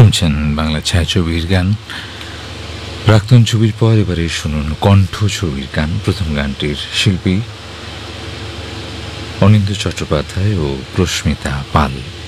শুনছেন বাংলা ছায়াছবির গান। প্রাক্তন ছবির পর এবারে শুনুন কণ্ঠ ছবির গান। প্রথম গানটির শিল্পী অনিন্দ্য চট্টোপাধ্যায় ও প্রস্মিতা পাল।